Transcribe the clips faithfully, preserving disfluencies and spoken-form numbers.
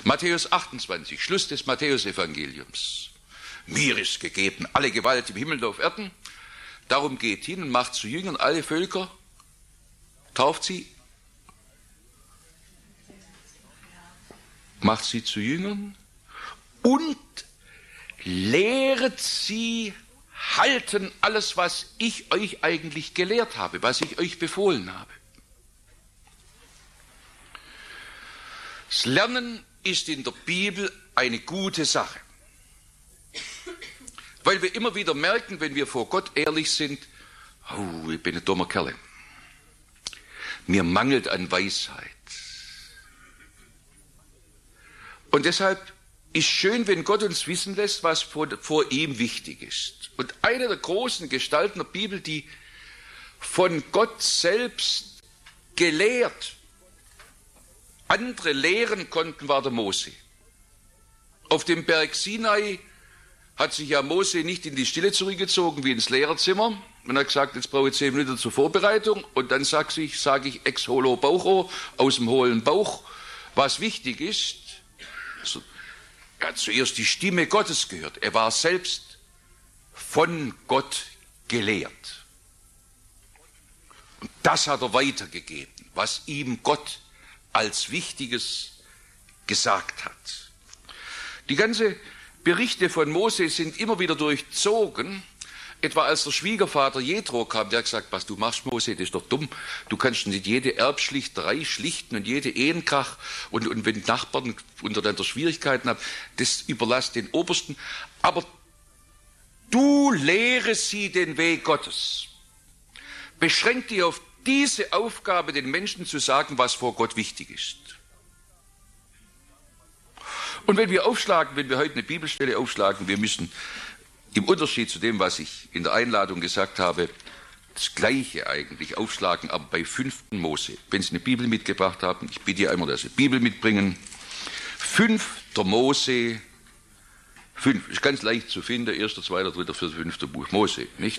Matthäus achtundzwanzig, Schluss des Matthäusevangeliums. Mir ist gegeben alle Gewalt im Himmel und auf Erden. Darum geht hin und macht zu Jüngern alle Völker, tauft sie, macht sie zu Jüngern und lehret sie halten alles, was ich euch eigentlich gelehrt habe, was ich euch befohlen habe. Das Lernen ist in der Bibel eine gute Sache, weil wir immer wieder merken, wenn wir vor Gott ehrlich sind, oh, ich bin ein dummer Kerl. Mir mangelt an Weisheit. Und deshalb ist schön, wenn Gott uns wissen lässt, was vor, vor ihm wichtig ist. Und eine der großen Gestalten der Bibel, die von Gott selbst gelehrt andere lehren konnten, war der Mose. Auf dem Berg Sinai hat sich ja Mose nicht in die Stille zurückgezogen wie ins Lehrerzimmer und hat gesagt, jetzt brauche ich zehn Minuten zur Vorbereitung und dann sage ich, sag ich ex holo baucho, aus dem hohlen Bauch, was wichtig ist. Er hat zuerst die Stimme Gottes gehört. Er war selbst von Gott gelehrt. Und das hat er weitergegeben, was ihm Gott als Wichtiges gesagt hat. Die ganzen Berichte von Mose sind immer wieder durchzogen. Etwa als der Schwiegervater Jethro kam, der hat gesagt, was du machst, Mose, das ist doch dumm. Du kannst nicht jede Erbschlichterei schlichten und jede Ehenkrach und, und wenn Nachbarn untereinander Schwierigkeiten haben, das überlass den Obersten. Aber du lehre sie den Weg Gottes. Beschränk dich auf diese Aufgabe, den Menschen zu sagen, was vor Gott wichtig ist. Und wenn wir aufschlagen, wenn wir heute eine Bibelstelle aufschlagen, wir müssen im Unterschied zu dem, was ich in der Einladung gesagt habe, das Gleiche eigentlich aufschlagen, aber bei fünften Mose. Wenn Sie eine Bibel mitgebracht haben, ich bitte einmal, dass Sie Bibel mitbringen. fünfter Mose, fünf, ist ganz leicht zu finden, erster, zweiter, dritter, vierter, fünfter Buch Mose, nicht?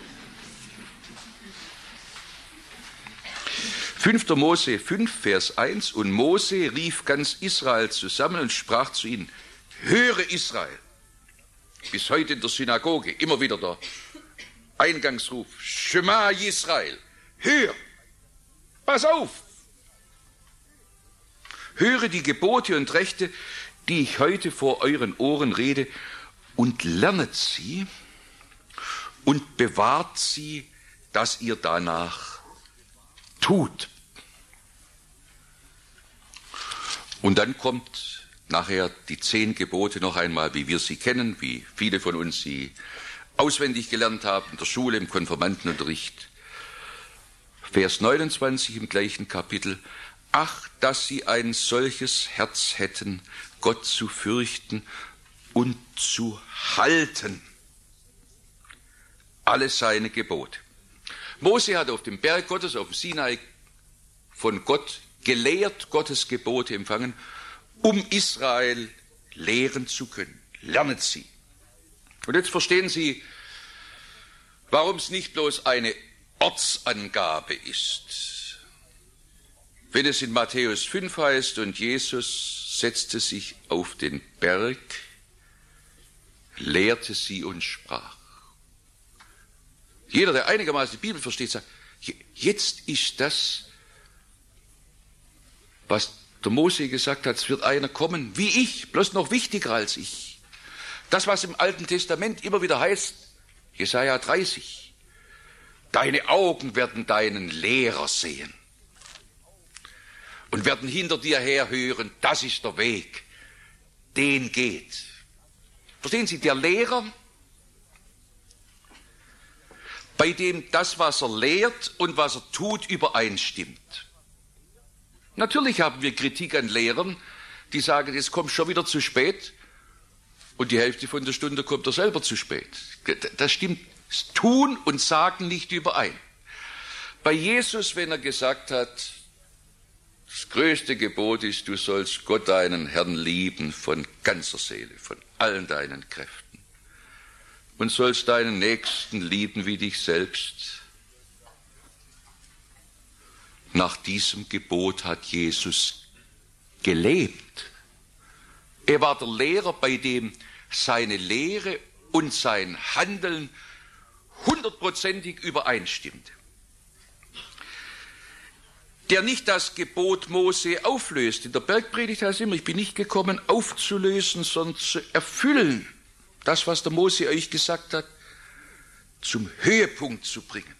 fünfter Mose fünf, Vers eins, und Mose rief ganz Israel zusammen und sprach zu ihnen, höre Israel, bis heute in der Synagoge, immer wieder der Eingangsruf, Shema Yisrael, hör, pass auf, höre die Gebote und Rechte, die ich heute vor euren Ohren rede, und lernet sie und bewahrt sie, dass ihr danach tut. Und dann kommt nachher die zehn Gebote noch einmal, wie wir sie kennen, wie viele von uns sie auswendig gelernt haben, in der Schule, im Konfirmandenunterricht. Vers neunundzwanzig im gleichen Kapitel. Ach, dass sie ein solches Herz hätten, Gott zu fürchten und zu halten. Alle seine Gebote. Mose hat auf dem Berg Gottes, auf dem Sinai, von Gott gelehrt, Gottes Gebote empfangen, um Israel lehren zu können. Lernet sie. Und jetzt verstehen Sie, warum es nicht bloß eine Ortsangabe ist. Wenn es in Matthäus fünf heißt, und Jesus setzte sich auf den Berg, lehrte sie und sprach. Jeder, der einigermaßen die Bibel versteht, sagt, jetzt ist das, was der Mose gesagt hat, es wird einer kommen wie ich, bloß noch wichtiger als ich. Das, was im Alten Testament immer wieder heißt, Jesaja dreißig, deine Augen werden deinen Lehrer sehen und werden hinter dir herhören, das ist der Weg, den geht. Verstehen Sie, der Lehrer, bei dem das, was er lehrt und was er tut, übereinstimmt. Natürlich haben wir Kritik an Lehrern, die sagen, jetzt kommst du schon wieder zu spät und die Hälfte von der Stunde kommt er selber zu spät. Das stimmt, das Tun und Sagen nicht überein. Bei Jesus, wenn er gesagt hat, das größte Gebot ist, du sollst Gott, deinen Herrn, lieben von ganzer Seele, von allen deinen Kräften und sollst deinen Nächsten lieben wie dich selbst. Nach diesem Gebot hat Jesus gelebt Er war der Lehrer, bei dem seine Lehre und sein Handeln hundertprozentig übereinstimmte. Der nicht das Gebot Mose auflöst. In der Bergpredigt heißt es immer, ich bin nicht gekommen aufzulösen, sondern zu erfüllen. Das, was der Mose euch gesagt hat, zum Höhepunkt zu bringen.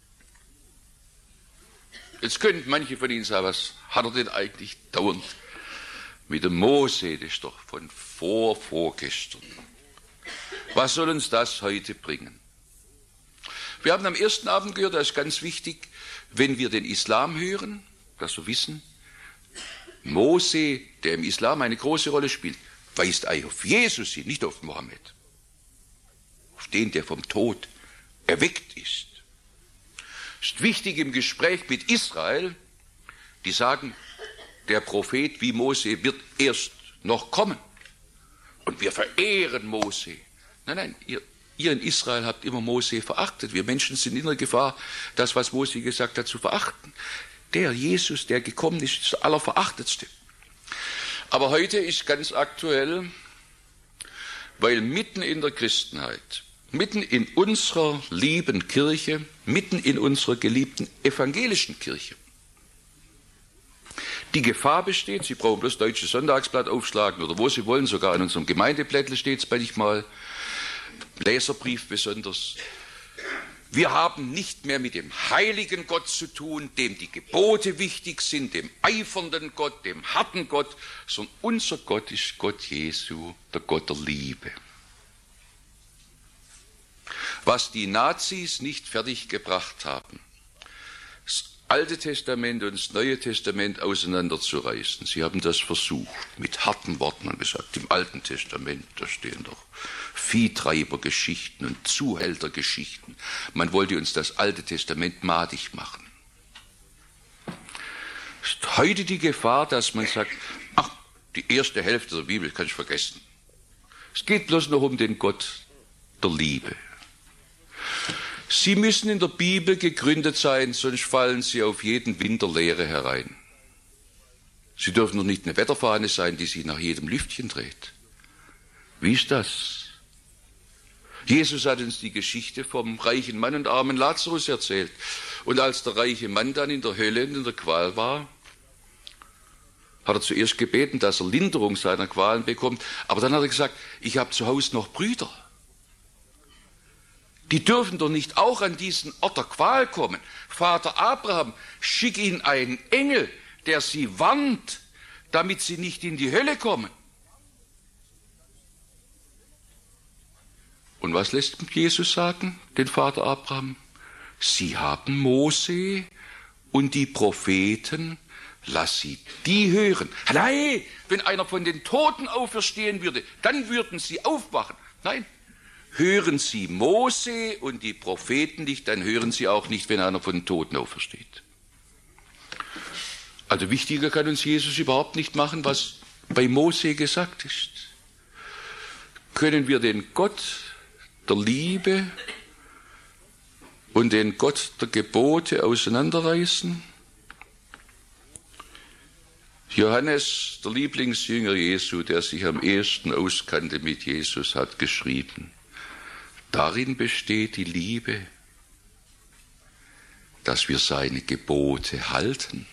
Jetzt könnten manche von Ihnen sagen, was hat er denn eigentlich dauernd mit dem Mose? Das ist doch von vor, vorgestern. Was soll uns das heute bringen? Wir haben am ersten Abend gehört, das ist ganz wichtig, wenn wir den Islam hören, dass wir wissen, Mose, der im Islam eine große Rolle spielt, weist eigentlich auf Jesus hin, nicht auf Mohammed. Auf den, der vom Tod erweckt ist. Es ist wichtig im Gespräch mit Israel, die sagen, der Prophet wie Mose wird erst noch kommen. Und wir verehren Mose. Nein, nein, ihr, ihr in Israel habt immer Mose verachtet. Wir Menschen sind in der Gefahr, das, was Mose gesagt hat, zu verachten. Der Jesus, der gekommen ist, ist der Allerverachtetste. Aber heute ist ganz aktuell, weil mitten in der Christenheit, mitten in unserer lieben Kirche, mitten in unserer geliebten evangelischen Kirche, die Gefahr besteht, Sie brauchen bloß Deutsches Sonntagsblatt aufschlagen oder wo Sie wollen, sogar in unserem Gemeindeblättel steht es manchmal, Leserbrief besonders. Wir haben nicht mehr mit dem heiligen Gott zu tun, dem die Gebote wichtig sind, dem eifernden Gott, dem harten Gott, sondern unser Gott ist Gott Jesu, der Gott der Liebe. Was die Nazis nicht fertiggebracht haben, das Alte Testament und das Neue Testament auseinanderzureißen. Sie haben das versucht, mit harten Worten und gesagt, im Alten Testament, da stehen doch Viehtreibergeschichten und Zuhältergeschichten. Man wollte uns das Alte Testament madig machen. Es ist heute die Gefahr, dass man sagt, ach, die erste Hälfte der Bibel kann ich vergessen. Es geht bloß noch um den Gott der Liebe. Sie müssen in der Bibel gegründet sein, sonst fallen Sie auf jeden Winter Lehre herein. Sie dürfen doch nicht eine Wetterfahne sein, die sich nach jedem Lüftchen dreht. Wie ist das? Jesus hat uns die Geschichte vom reichen Mann und armen Lazarus erzählt. Und als der reiche Mann dann in der Hölle und in der Qual war, hat er zuerst gebeten, dass er Linderung seiner Qualen bekommt. Aber dann hat er gesagt, ich habe zu Hause noch Brüder. Die dürfen doch nicht auch an diesen Ort der Qual kommen. Vater Abraham, schick ihnen einen Engel, der sie warnt, damit sie nicht in die Hölle kommen. Und was lässt Jesus sagen, den Vater Abraham? Sie haben Mose und die Propheten, lass sie die hören. Nein, wenn einer von den Toten auferstehen würde, dann würden sie aufwachen. Nein. Hören Sie Mose und die Propheten nicht, dann hören Sie auch nicht, wenn einer von den Toten aufersteht. Also wichtiger kann uns Jesus überhaupt nicht machen, was bei Mose gesagt ist. Können wir den Gott der Liebe und den Gott der Gebote auseinanderreißen? Johannes, der Lieblingsjünger Jesu, der sich am ehesten auskannte mit Jesus, hat geschrieben, darin besteht die Liebe, dass wir seine Gebote halten.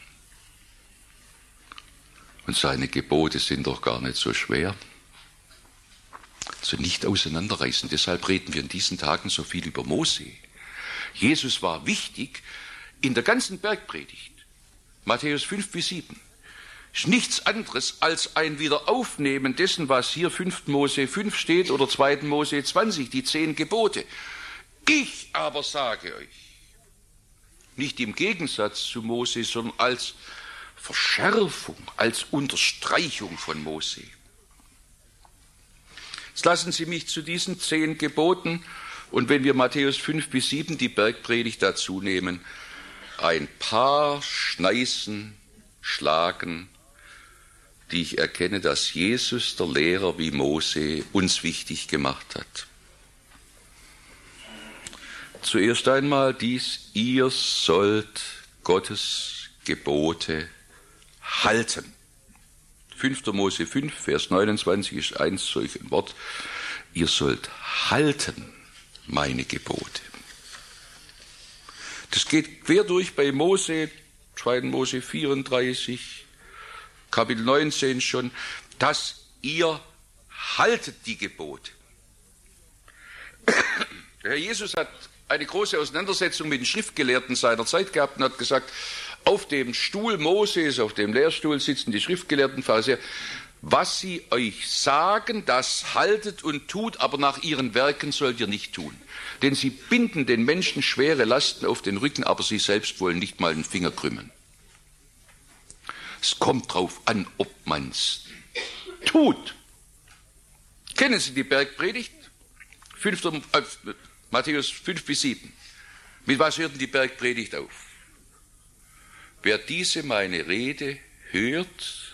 Und seine Gebote sind doch gar nicht so schwer. Also nicht auseinanderreißen. Deshalb reden wir in diesen Tagen so viel über Mose. Jesus war wichtig in der ganzen Bergpredigt. Matthäus fünf bis sieben. Ist nichts anderes als ein Wiederaufnehmen dessen, was hier fünften Mose fünf steht oder zweiten Mose zwanzig, die zehn Gebote. Ich aber sage euch, nicht im Gegensatz zu Mose, sondern als Verschärfung, als Unterstreichung von Mose. Jetzt lassen Sie mich zu diesen zehn Geboten und wenn wir Matthäus fünf bis sieben, die Bergpredigt dazu nehmen, ein paar Schneißen schlagen, die ich erkenne, dass Jesus, der Lehrer wie Mose, uns wichtig gemacht hat. Zuerst einmal dies, ihr sollt Gottes Gebote halten. fünfter Mose fünf, Vers neunundzwanzig ist eins solch ein Wort. Ihr sollt halten meine Gebote. Das geht quer durch bei Mose, zweiter Mose vierunddreißig, Kapitel neunzehn schon, dass ihr haltet die Gebote. Der Herr Jesus hat eine große Auseinandersetzung mit den Schriftgelehrten seiner Zeit gehabt und hat gesagt, auf dem Stuhl Moses, auf dem Lehrstuhl sitzen die Schriftgelehrten Pharisäer. Was sie euch sagen, das haltet und tut, aber nach ihren Werken sollt ihr nicht tun. Denn sie binden den Menschen schwere Lasten auf den Rücken, aber sie selbst wollen nicht mal den Finger krümmen. Es kommt drauf an, ob man's tut. Kennen Sie die Bergpredigt? Fünfter, äh, Matthäus fünf bis sieben. Mit was hört denn die Bergpredigt auf? Wer diese meine Rede hört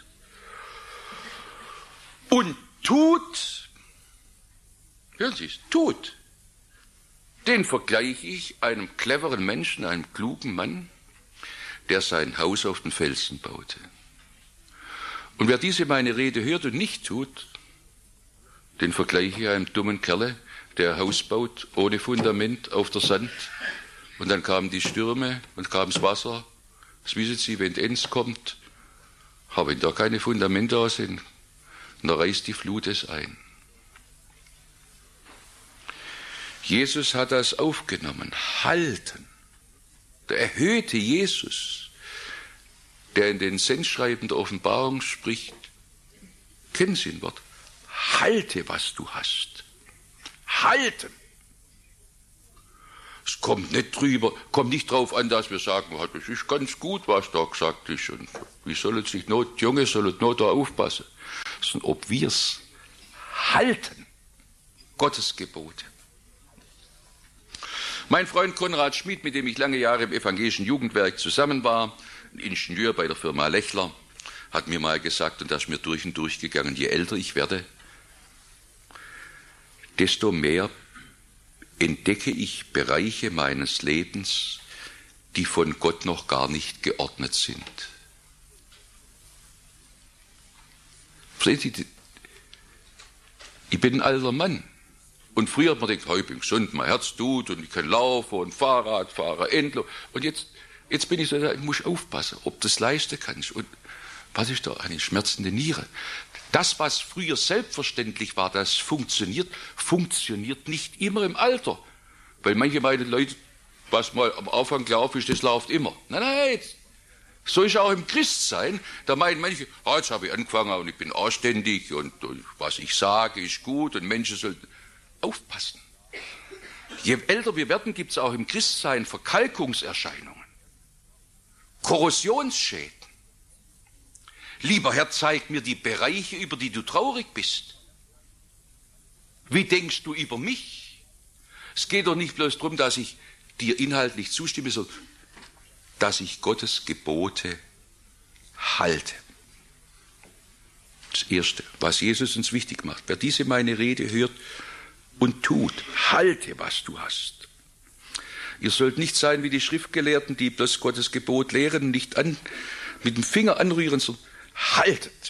und tut, hören Sie es, tut, den vergleiche ich einem cleveren Menschen, einem klugen Mann, der sein Haus auf den Felsen baute. Und wer diese meine Rede hört und nicht tut, den vergleiche ich einem dummen Kerle, der ein Haus baut ohne Fundament auf der Sand. Und dann kamen die Stürme und kam das Wasser. Das wissen Sie, wenn Enz kommt, aber wenn da keine Fundamente da sind, dann reißt die Flut es ein. Jesus hat das aufgenommen. Halten. Der erhöhte Jesus, der in den Sendschreiben der Offenbarung spricht, kennen Sie ein Wort? Halte, was du hast. Halten. Es kommt nicht drüber, kommt nicht darauf an, dass wir sagen, das ist ganz gut, was da gesagt ist. Und wie sollen sich not, die Junge sollen nur da aufpassen. Sondern ob wir es halten. Gottes Gebote. Mein Freund Konrad Schmid, mit dem ich lange Jahre im evangelischen Jugendwerk zusammen war, ein Ingenieur bei der Firma Lechler, hat mir mal gesagt, und das ist mir durch und durch gegangen, je älter ich werde, desto mehr entdecke ich Bereiche meines Lebens, die von Gott noch gar nicht geordnet sind. Verstehen Sie, ich bin ein alter Mann. Und früher hat man gedacht, oh, ich bin gesund, mein Herz tut und ich kann laufen und Fahrrad fahren, endlos. Und jetzt, jetzt bin ich so, ich muss aufpassen, ob du das leisten kannst. Und was ist da? Eine schmerzende Niere. Das, was früher selbstverständlich war, das funktioniert, funktioniert nicht immer im Alter. Weil manche meinen Leute, was mal am Anfang gelaufen ist, das läuft immer. Nein, nein, so ist auch im Christsein. Da meinen manche, oh, jetzt habe ich angefangen und ich bin anständig und, und was ich sage ist gut und Menschen sollten aufpassen. Je älter wir werden, gibt es auch im Christsein Verkalkungserscheinungen, Korrosionsschäden. Lieber Herr, zeig mir die Bereiche, über die du traurig bist. Wie denkst du über mich? Es geht doch nicht bloß darum, dass ich dir inhaltlich zustimme, sondern dass ich Gottes Gebote halte. Das Erste, was Jesus uns wichtig macht. Wer diese meine Rede hört und tut, halte, was du hast. Ihr sollt nicht sein wie die Schriftgelehrten, die bloß Gottes Gebot lehren, nicht an, mit dem Finger anrühren, sondern haltet.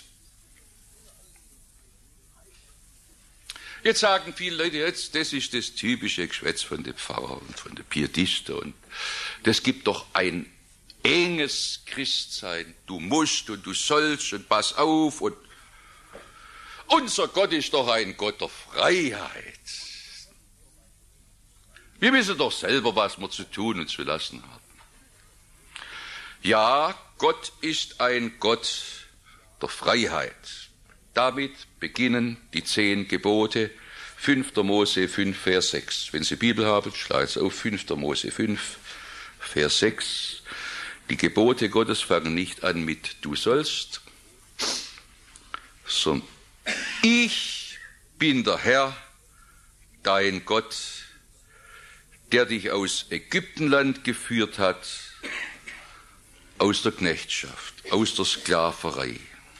Jetzt sagen viele Leute, jetzt, das ist das typische Geschwätz von den Pfarrer und von den Pietisten. Und das gibt doch ein enges Christsein. Du musst und du sollst und pass auf. Und unser Gott ist doch ein Gott der Freiheit. Wir wissen doch selber, was wir zu tun und zu lassen haben. Ja, Gott ist ein Gott der Freiheit. Damit beginnen die zehn Gebote, fünfter Mose fünf, Vers sechs. Wenn Sie Bibel haben, schlagen Sie auf fünfter Mose fünf, Vers sechs. Die Gebote Gottes fangen nicht an mit du sollst, sondern ich bin der Herr, dein Gott, der dich aus Ägyptenland geführt hat, aus der Knechtschaft, aus der Sklaverei.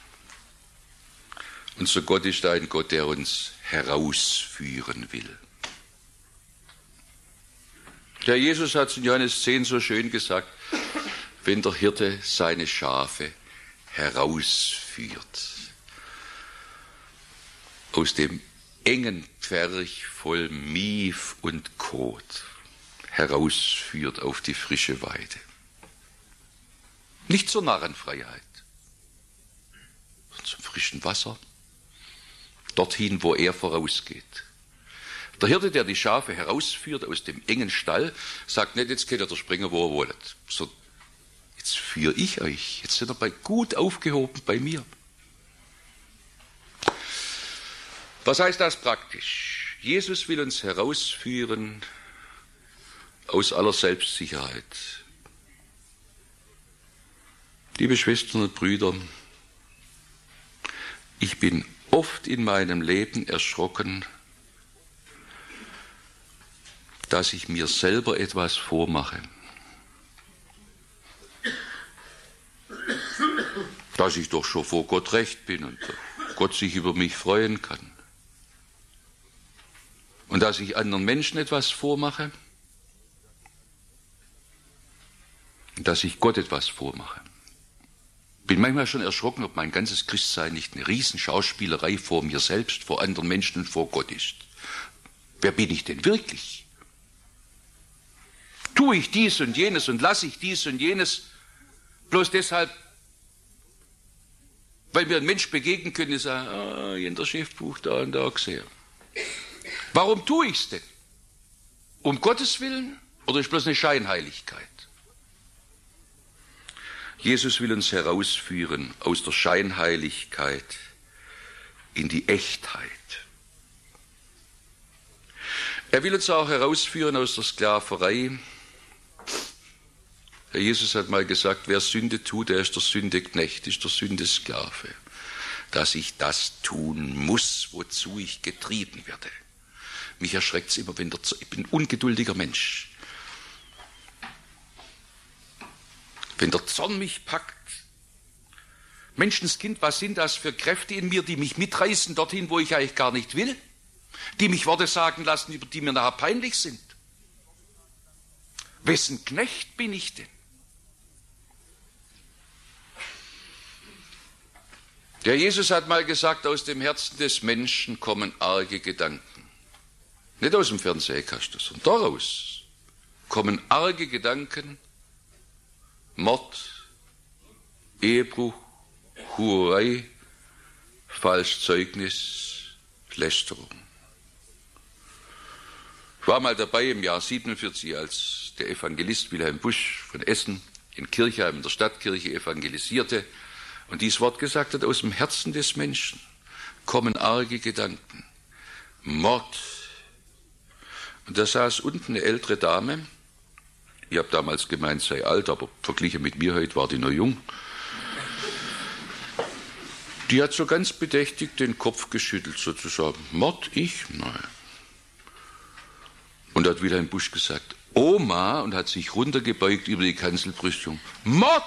Unser Gott ist ein Gott, der uns herausführen will. Der Jesus hat es in Johannes zehn so schön gesagt, wenn der Hirte seine Schafe herausführt. aus dem engen Pferch voll Mief und Kot herausführt auf die frische Weide. Nicht zur Narrenfreiheit, sondern zum frischen Wasser, dorthin, wo er vorausgeht. Der Hirte, der die Schafe herausführt aus dem engen Stall, sagt nicht, jetzt könnt ihr da springen, wo ihr wollt. So, jetzt führe ich euch, jetzt seid ihr bei, gut aufgehoben bei mir. Was heißt das praktisch? Jesus will uns herausführen aus aller Selbstsicherheit. Liebe Schwestern und Brüder, ich bin oft in meinem Leben erschrocken, dass ich mir selber etwas vormache. Dass ich doch schon vor Gott recht bin und Gott sich über mich freuen kann. Und dass ich anderen Menschen etwas vormache, und dass ich Gott etwas vormache. Bin manchmal schon erschrocken, ob mein ganzes Christsein nicht eine Riesenschauspielerei vor mir selbst, vor anderen Menschen und vor Gott ist. Wer bin ich denn wirklich? Tue ich dies und jenes und lasse ich dies und jenes bloß deshalb, weil mir ein Mensch begegnen könnte und sagen, ah, in der Schriftbuch da und da gesehen. Warum tue ich es denn? Um Gottes Willen oder ist bloß eine Scheinheiligkeit? Jesus will uns herausführen aus der Scheinheiligkeit in die Echtheit. Er will uns auch herausführen aus der Sklaverei. Herr Jesus hat mal gesagt, wer Sünde tut, der ist der Sünde Knecht, ist der Sünde Sklave. Dass ich das tun muss, wozu ich getrieben werde. Mich erschreckt es immer, wenn der Z- ich bin ein ungeduldiger Mensch. Wenn der Zorn mich packt, Menschenskind, was sind das für Kräfte in mir, die mich mitreißen dorthin, wo ich eigentlich gar nicht will? Die mich Worte sagen lassen, über die mir nachher peinlich sind. Wessen Knecht bin ich denn? Der Jesus hat mal gesagt, aus dem Herzen des Menschen kommen arge Gedanken. Nicht aus dem Fernsehkasten, sondern daraus kommen arge Gedanken, Mord, Ehebruch, Hurerei, Falschzeugnis, Lästerung. Ich war mal dabei im Jahr siebenundvierzig, als der Evangelist Wilhelm Busch von Essen in Kirchheim, in der Stadtkirche, evangelisierte und dieses Wort gesagt hat, aus dem Herzen des Menschen kommen arge Gedanken, Mord. Und da saß unten eine ältere Dame. Ich habe damals gemeint, sei alt, aber verglichen mit mir heute war die noch jung. Die hat so ganz bedächtig den Kopf geschüttelt, sozusagen. Mord, ich? Nein. Und hat Wilhelm Busch gesagt, Oma, und hat sich runtergebeugt über die Kanzelbrüstung. Mord!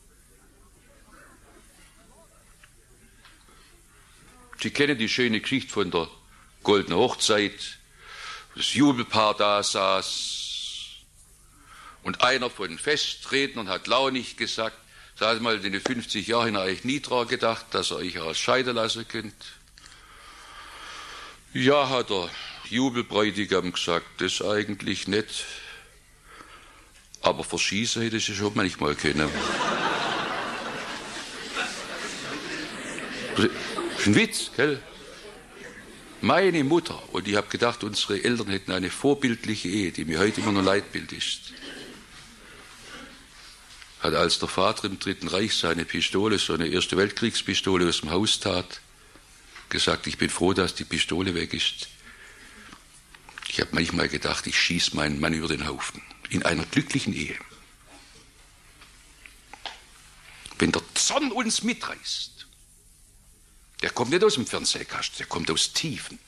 Sie kennen die schöne Geschichte von der Goldenen Hochzeit. Das Jubelpaar da saß und einer von den Festrednern hat launig gesagt, sagt mal, in den fünfzig Jahren habe ich nie daran gedacht, dass ihr euch ausscheiden lassen könnt. Ja, hat der Jubelbräutigam gesagt, das eigentlich nicht, aber verschießen hätte ich schon manchmal können. Das ist ein Witz, gell? Meine Mutter, und ich habe gedacht, unsere Eltern hätten eine vorbildliche Ehe, die mir heute immer noch Leitbild ist, hat als der Vater im Dritten Reich seine Pistole, so eine Erste Weltkriegspistole aus dem Haus tat, gesagt, ich bin froh, dass die Pistole weg ist. Ich habe manchmal gedacht, ich schieße meinen Mann über den Haufen. In einer glücklichen Ehe. Wenn der Zorn uns mitreißt, der kommt nicht aus dem Fernsehkasten, der kommt aus Tiefen.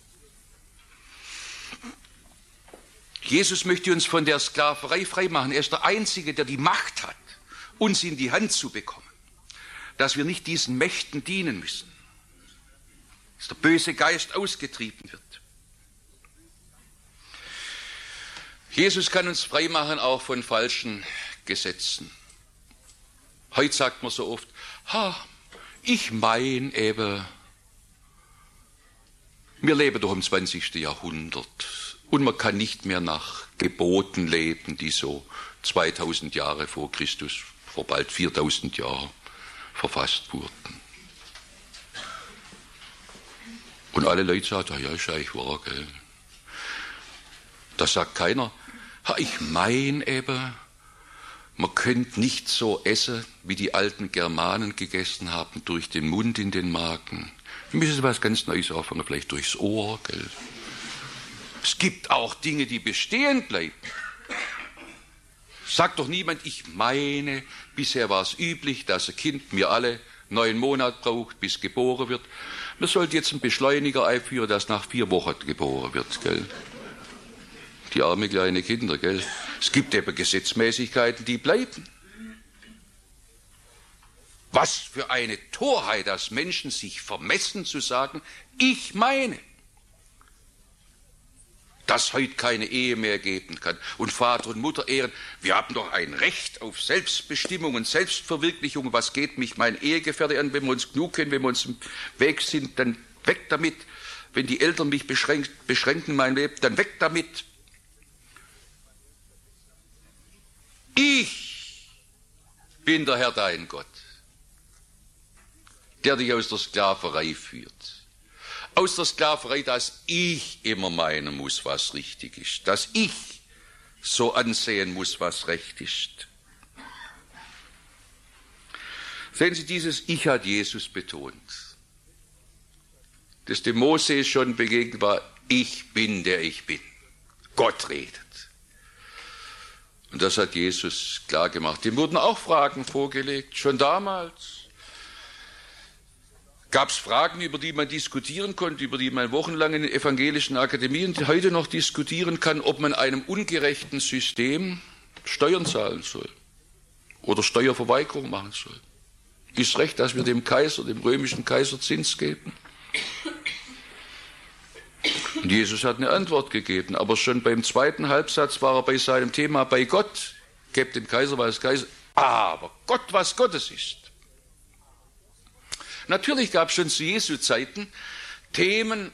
Jesus möchte uns von der Sklaverei freimachen. Er ist der Einzige, der die Macht hat, uns in die Hand zu bekommen, dass wir nicht diesen Mächten dienen müssen, dass der böse Geist ausgetrieben wird. Jesus kann uns freimachen auch von falschen Gesetzen. Heute sagt man so oft, ha, ich mein eben, Wir leben doch im zwanzigsten Jahrhundert und man kann nicht mehr nach Geboten leben, die so zweitausend Jahre vor Christus, vor bald viertausend Jahren verfasst wurden. Und alle Leute sagen, ja, ist eigentlich wahr, gell? Da sagt keiner, ich meine eben, man könnte nicht so essen, wie die alten Germanen gegessen haben, durch den Mund in den Magen. Wir müssen was ganz Neues anfangen, vielleicht durchs Ohr. Gell? Es gibt auch Dinge, die bestehen bleiben. Sagt doch niemand, ich meine, bisher war es üblich, dass ein Kind mir alle neun Monate braucht, bis geboren wird. Man sollte jetzt einen Beschleuniger einführen, das nach vier Wochen geboren wird. Gell? Die arme kleine Kinder, gell? Es gibt eben Gesetzmäßigkeiten, die bleiben. Was für eine Torheit, dass Menschen sich vermessen zu sagen, ich meine, dass heute keine Ehe mehr geben kann und Vater und Mutter ehren. Wir haben doch ein Recht auf Selbstbestimmung und Selbstverwirklichung. Was geht mich mein Ehegefährte an, wenn wir uns genug kennen, wenn wir uns im Weg sind, dann weg damit. Wenn die Eltern mich beschränkt, beschränken in meinem Leben, dann weg damit. Ich bin der Herr dein Gott, der dich aus der Sklaverei führt. Aus der Sklaverei, dass ich immer meinen muss, was richtig ist. Dass ich so ansehen muss, was recht ist. Sehen Sie, dieses Ich hat Jesus betont. Das dem Mose schon begegnet war, ich bin, der ich bin. Gott redet. Und das hat Jesus klar gemacht. Ihm wurden auch Fragen vorgelegt, schon damals. Gab es Fragen, über die man diskutieren konnte, über die man wochenlang in evangelischen Akademien heute noch diskutieren kann, ob man einem ungerechten System Steuern zahlen soll oder Steuerverweigerung machen soll. Ist recht, dass wir dem Kaiser, dem römischen Kaiser, Zins geben? Und Jesus hat eine Antwort gegeben, aber schon beim zweiten Halbsatz war er bei seinem Thema bei Gott. Gebt dem Kaiser, was Kaiser, aber Gott, was Gottes ist. Natürlich gab es schon zu Jesu Zeiten Themen,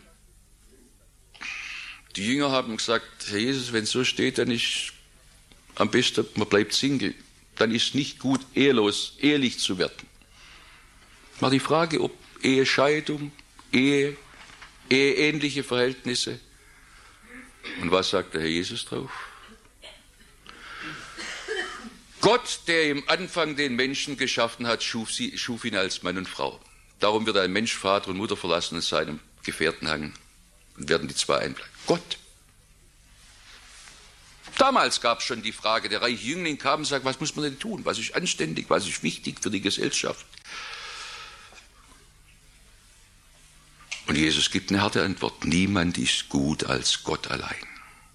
die Jünger haben gesagt, Herr Jesus, wenn es so steht, dann ist am besten, man bleibt Single, dann ist nicht gut, ehelos, ehelich zu werden. War die Frage, ob Ehescheidung, Ehe, eheähnliche Verhältnisse. Und was sagt der Herr Jesus drauf? Gott, der im Anfang den Menschen geschaffen hat, schuf, sie, schuf ihn als Mann und Frau. Darum wird ein Mensch Vater und Mutter verlassen und seinem Gefährten hangen und werden die zwei ein. Gott. Damals gab es schon die Frage, der reiche Jüngling kam und sagte, was muss man denn tun? Was ist anständig? Was ist wichtig für die Gesellschaft? Und Jesus gibt eine harte Antwort. Niemand ist gut als Gott allein.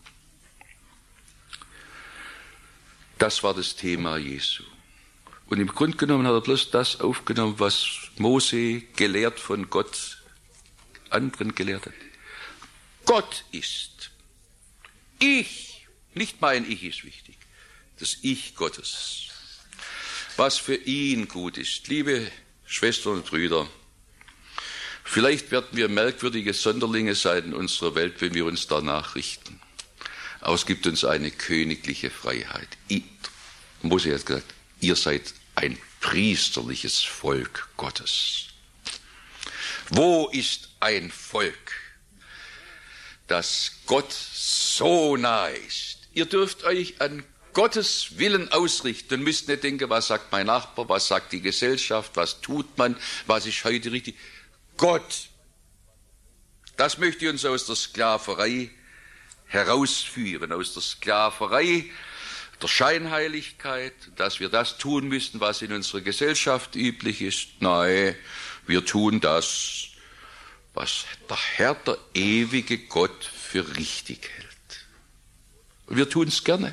Das war das Thema Jesu. Und im Grunde genommen hat er bloß das aufgenommen, was Mose gelehrt von Gott anderen gelehrt hat. Gott ist. Ich, nicht mein Ich ist wichtig. Das Ich Gottes. Was für ihn gut ist. Liebe Schwestern und Brüder, vielleicht werden wir merkwürdige Sonderlinge sein in unserer Welt, wenn wir uns danach richten. Aber es gibt uns eine königliche Freiheit. Ich, Mose hat gesagt, ihr seid ein priesterliches Volk Gottes. Wo ist ein Volk, das Gott so nahe ist? Ihr dürft euch an Gottes Willen ausrichten und müsst nicht denken, was sagt mein Nachbar, was sagt die Gesellschaft, was tut man, was ist heute richtig. Gott, das möchte uns aus der Sklaverei herausführen, aus der Sklaverei der Scheinheiligkeit, dass wir das tun müssen, was in unserer Gesellschaft üblich ist. Nein, wir tun das, was der Herr, der ewige Gott, für richtig hält. Und wir tun es gerne.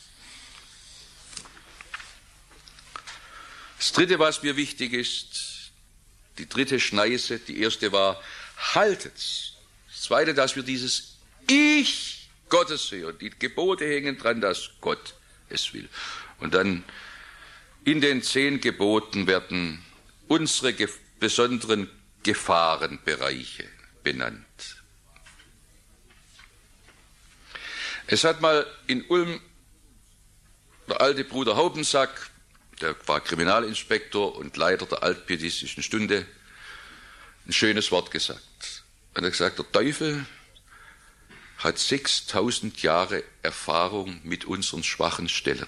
Das Dritte, was mir wichtig ist, die dritte Schneise, die erste war, haltet's. Das Zweite, dass wir dieses Ich Gottes hören. Die Gebote hängen dran, dass Gott es will. Und dann in den zehn Geboten werden unsere ge- besonderen Gefahrenbereiche benannt. Es hat mal in Ulm der alte Bruder Haubensack, der war Kriminalinspektor und Leiter der altpietistischen Stunde, ein schönes Wort gesagt. Er hat gesagt, der Teufel hat sechstausend Jahre Erfahrung mit unseren schwachen Stellen.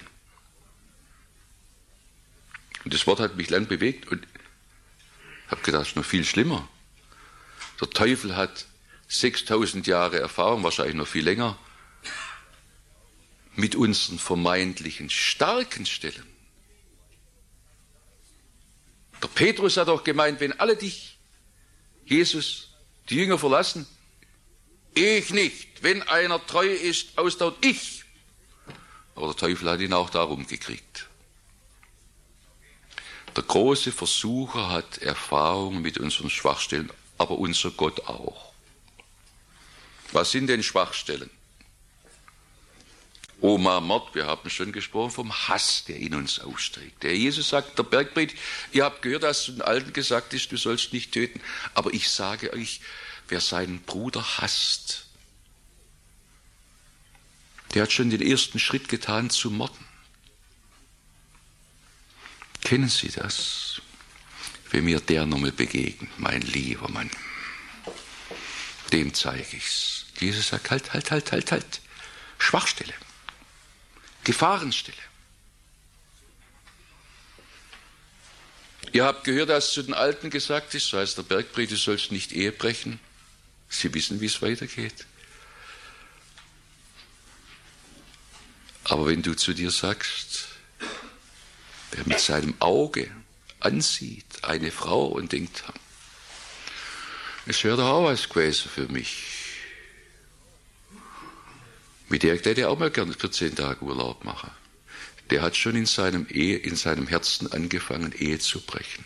Und das Wort hat mich lang bewegt und ich habe gedacht, das ist noch viel schlimmer. Der Teufel hat sechstausend Jahre Erfahrung, wahrscheinlich noch viel länger, mit unseren vermeintlichen starken Stellen. Der Petrus hat auch gemeint, wenn alle dich, Jesus, die Jünger verlassen, ich nicht. Wenn einer treu ist, ausdauert ich. Aber der Teufel hat ihn auch darum gekriegt. Der große Versucher hat Erfahrung mit unseren Schwachstellen, aber unser Gott auch. Was sind denn Schwachstellen? Oma Mord, wir haben schon gesprochen vom Hass, der in uns ausstreckt. Der Jesus sagt, der Bergpredigt, ihr habt gehört, dass zu den Alten gesagt ist, du sollst nicht töten. Aber ich sage euch, wer seinen Bruder hasst, der hat schon den ersten Schritt getan zu morden. Kennen Sie das? Wenn mir der nochmal begegnet, mein lieber Mann, dem zeige ich's. Jesus sagt, halt, halt, halt, halt, halt. Schwachstelle. Gefahrenstelle. Ihr habt gehört, dass zu den Alten gesagt ist, so heißt der Bergpredigt, du sollst nicht Ehe brechen. Sie wissen, wie es weitergeht. Aber wenn du zu dir sagst, wer mit seinem Auge ansieht, eine Frau und denkt, es wäre doch auch was gewesen für mich. Mit der hätte er auch mal gerne für zehn Tage Urlaub machen. Der hat schon in seinem, Ehe, in seinem Herzen angefangen, Ehe zu brechen.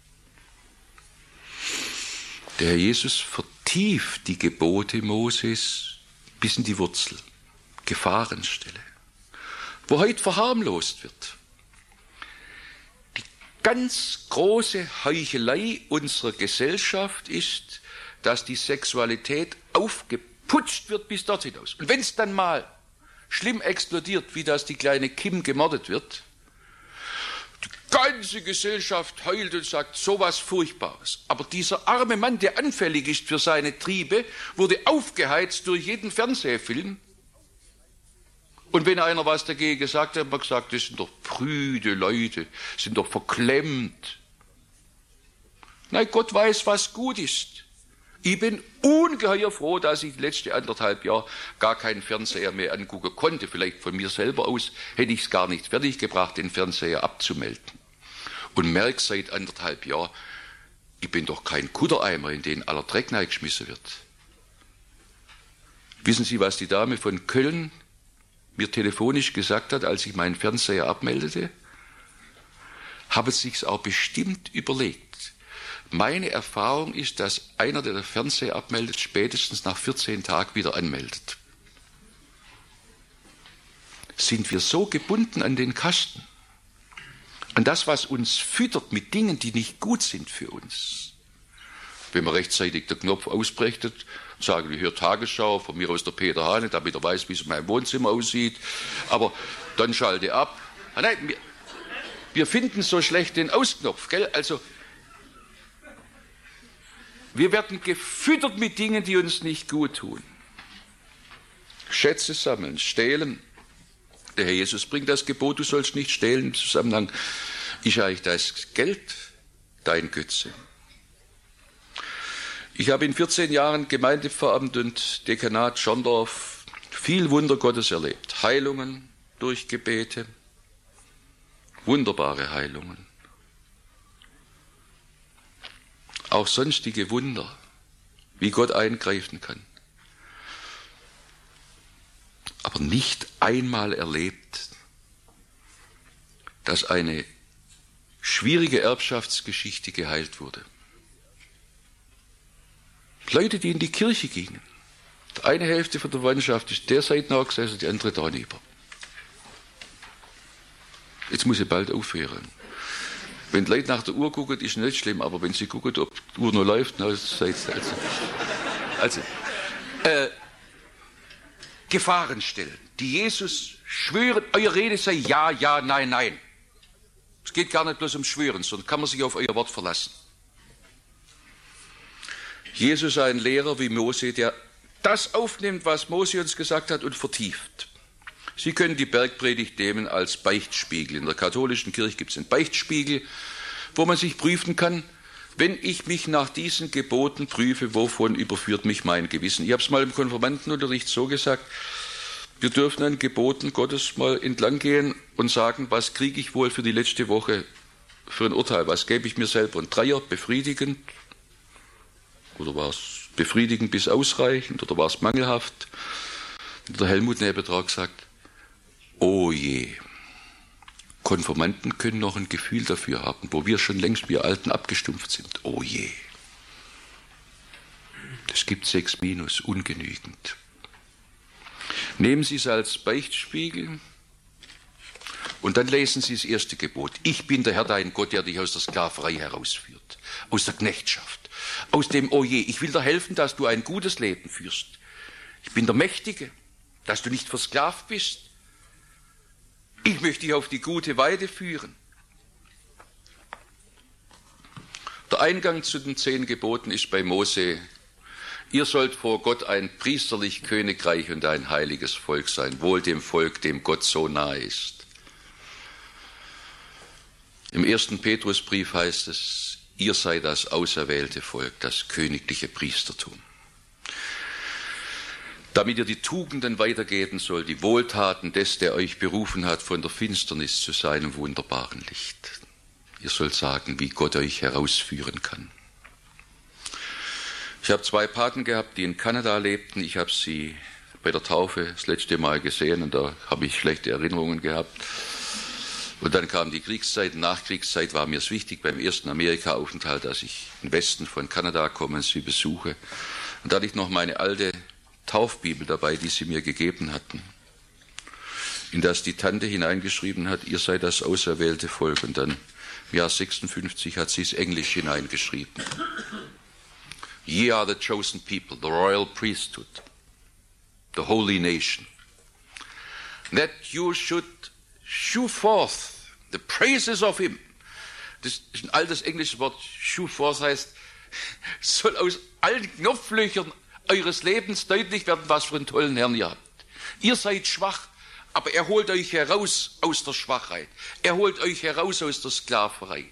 Der Herr Jesus vertieft die Gebote Moses bis in die Wurzel, Gefahrenstelle, wo heute verharmlost wird. Die ganz große Heuchelei unserer Gesellschaft ist, dass die Sexualität aufgeputscht wird bis dort hinaus. Und wenn es dann mal schlimm explodiert, wie das die kleine Kim gemordet wird, die ganze Gesellschaft heult und sagt, sowas Furchtbares. Aber dieser arme Mann, der anfällig ist für seine Triebe, wurde aufgeheizt durch jeden Fernsehfilm. Und wenn einer was dagegen gesagt hat, hat man gesagt, das sind doch prüde Leute, sind doch verklemmt. Nein, Gott weiß, was gut ist. Ich bin ungeheuer froh, dass ich die letzten anderthalb Jahre gar keinen Fernseher mehr angucken konnte. Vielleicht von mir selber aus hätte ich es gar nicht fertiggebracht, den Fernseher abzumelden. Und merke seit anderthalb Jahren, ich bin doch kein Kuttereimer, in den aller Dreck geschmissen wird. Wissen Sie, was die Dame von Köln mir telefonisch gesagt hat, als ich meinen Fernseher abmeldete? Habe sich's auch bestimmt überlegt. Meine Erfahrung ist, dass einer, der den Fernseher abmeldet, spätestens nach vierzehn Tagen wieder anmeldet. Sind wir so gebunden an den Kasten, an das, was uns füttert mit Dingen, die nicht gut sind für uns? Wenn man rechtzeitig den Knopf ausbrechtet, sagen wir, hier Tagesschau, von mir aus der Peter Hane, damit er weiß, wie es in meinem Wohnzimmer aussieht, aber dann schalte ab. Ah, nein, wir, wir finden so schlecht den Ausknopf, gell? Also, wir werden gefüttert mit Dingen, die uns nicht gut tun. Schätze sammeln, stehlen. Der Herr Jesus bringt das Gebot, du sollst nicht stehlen im Zusammenhang. Ist eigentlich das Geld dein Götze? Ich habe in vierzehn Jahren Gemeindeveramt und Dekanat Schorndorf viel Wunder Gottes erlebt. Heilungen durch Gebete, wunderbare Heilungen. Auch sonstige Wunder, wie Gott eingreifen kann. Aber nicht einmal erlebt, dass eine schwierige Erbschaftsgeschichte geheilt wurde. Leute, die in die Kirche gingen. Die eine Hälfte von der Verwandtschaft ist der Seite nach gesessen, die andere da neben. Jetzt muss ich bald aufhören. Wenn die Leute nach der Uhr gucken, ist nicht schlimm, aber wenn sie gucken, ob die Uhr noch läuft, na, das ist also. Also, äh, Gefahren stellen, die Jesus schwören, eure Rede sei ja, ja, nein, nein. Es geht gar nicht bloß um Schwören, sondern kann man sich auf euer Wort verlassen. Jesus sei ein Lehrer wie Mose, der das aufnimmt, was Mose uns gesagt hat und vertieft. Sie können die Bergpredigt nehmen als Beichtspiegel. In der katholischen Kirche gibt es einen Beichtspiegel, wo man sich prüfen kann, wenn ich mich nach diesen Geboten prüfe, wovon überführt mich mein Gewissen. Ich habe es mal im Konfirmandenunterricht so gesagt, wir dürfen an Geboten Gottes mal entlang gehen und sagen, was kriege ich wohl für die letzte Woche für ein Urteil, was gebe ich mir selber? Ein Dreier, befriedigend, oder war es befriedigend bis ausreichend, oder war es mangelhaft? Der Helmut Nebetrag sagt, oh je, Konfirmanden können noch ein Gefühl dafür haben, wo wir schon längst, wir Alten, abgestumpft sind. Oh je. Es gibt sechs Minus, ungenügend. Nehmen Sie es als Beichtspiegel und dann lesen Sie das erste Gebot. Ich bin der Herr, dein Gott, der dich aus der Sklaverei herausführt, aus der Knechtschaft, aus dem Oh je. Ich will dir helfen, dass du ein gutes Leben führst. Ich bin der Mächtige, dass du nicht versklavt bist. Ich möchte dich auf die gute Weide führen. Der Eingang zu den zehn Geboten ist bei Mose: Ihr sollt vor Gott ein priesterlich Königreich und ein heiliges Volk sein, wohl dem Volk, dem Gott so nahe ist. Im ersten Petrusbrief heißt es, ihr seid das auserwählte Volk, das königliche Priestertum. Damit ihr die Tugenden weitergeben sollt, die Wohltaten des, der euch berufen hat, von der Finsternis zu seinem wunderbaren Licht. Ihr sollt sagen, wie Gott euch herausführen kann. Ich habe zwei Paten gehabt, die in Kanada lebten. Ich habe sie bei der Taufe das letzte Mal gesehen und da habe ich schlechte Erinnerungen gehabt. Und dann kam die Kriegszeit. Nachkriegszeit war mir es wichtig, beim ersten Amerika-Aufenthalt, dass ich im Westen von Kanada komme und sie besuche. Und da hatte ich noch meine alte Taufbibel dabei, die sie mir gegeben hatten, in das die Tante hineingeschrieben hat, ihr seid das auserwählte Volk. Und dann im Jahr sechsundfünfzig hat sie es Englisch hineingeschrieben. Ye are the chosen people, the royal priesthood, the holy nation, that you should shew forth the praises of him. Das ist ein altes englisches Wort. Shew forth heißt, soll aus allen Knopflöchern eures Lebens deutlich werden, was für einen tollen Herrn ihr habt. Ihr seid schwach, aber er holt euch heraus aus der Schwachheit. Er holt euch heraus aus der Sklaverei.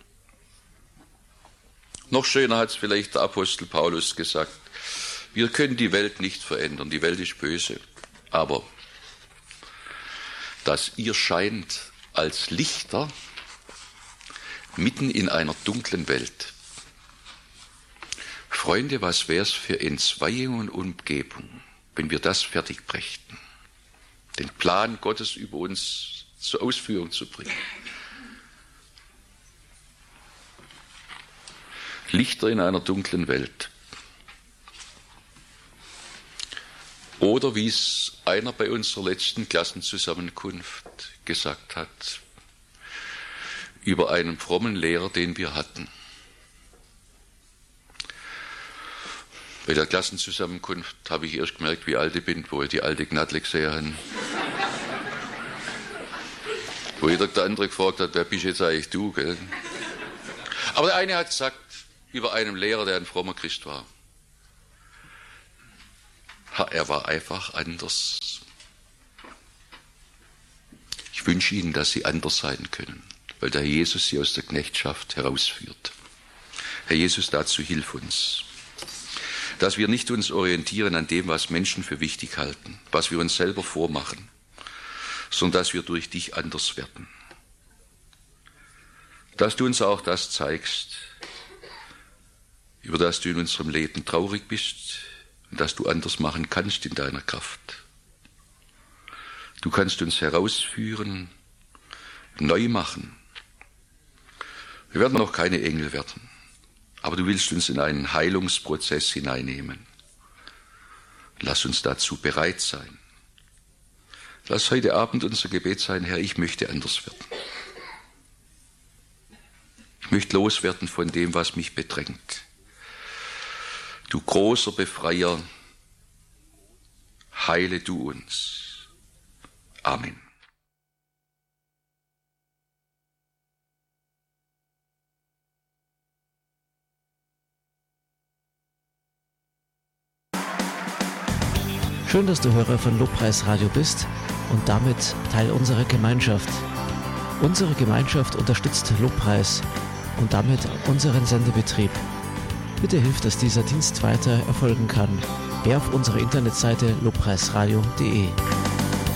Noch schöner hat es vielleicht der Apostel Paulus gesagt. Wir können die Welt nicht verändern, die Welt ist böse. Aber dass ihr scheint als Lichter mitten in einer dunklen Welt. Freunde, was wäre es für Entzweiung und Umgebung, wenn wir das fertig brächten, den Plan Gottes über uns zur Ausführung zu bringen. Lichter in einer dunklen Welt. Oder wie es einer bei unserer letzten Klassenzusammenkunft gesagt hat, über einen frommen Lehrer, den wir hatten. Bei der Klassenzusammenkunft habe ich erst gemerkt, wie alt ich bin, wo ich die alte Gnadle gesehen habe. Wo jeder der andere gefragt hat, wer bist jetzt eigentlich du? Gell? Aber der eine hat gesagt, über einen Lehrer, der ein frommer Christ war. Er war einfach anders. Ich wünsche Ihnen, dass Sie anders sein können, weil der Herr Jesus Sie aus der Knechtschaft herausführt. Herr Jesus, dazu hilf uns, dass wir nicht uns orientieren an dem, was Menschen für wichtig halten, was wir uns selber vormachen, sondern dass wir durch dich anders werden. Dass du uns auch das zeigst, über das du in unserem Leben traurig bist und das du anders machen kannst in deiner Kraft. Du kannst uns herausführen, neu machen. Wir werden noch keine Engel werden, aber du willst uns in einen Heilungsprozess hineinnehmen. Lass uns dazu bereit sein. Lass heute Abend unser Gebet sein, Herr, ich möchte anders werden. Ich möchte loswerden von dem, was mich bedrängt. Du großer Befreier, heile du uns. Amen. Schön, dass du Hörer von Lobpreis Radio bist und damit Teil unserer Gemeinschaft. Unsere Gemeinschaft unterstützt Lobpreis und damit unseren Sendebetrieb. Bitte hilf, dass dieser Dienst weiter erfolgen kann. Geh auf unsere Internetseite lobpreisradio punkt de.